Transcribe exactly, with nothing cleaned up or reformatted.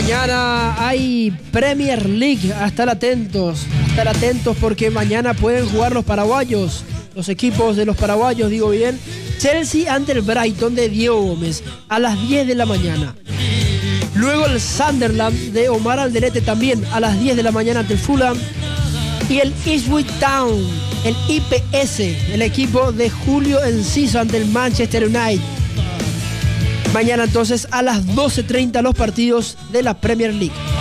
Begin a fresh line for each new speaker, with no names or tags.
Mañana hay Premier League, a estar atentos, a estar atentos porque mañana pueden jugar los paraguayos, los equipos de los paraguayos, digo bien. Chelsea ante el Brighton de Diego Gómez a las diez de la mañana. Luego el Sunderland de Omar Alderete también a las diez de la mañana ante el Fulham. Y el Ipswich Town, el I P S, el equipo de Julio Enciso ante el Manchester United. Mañana entonces a las doce treinta los partidos de la Premier League.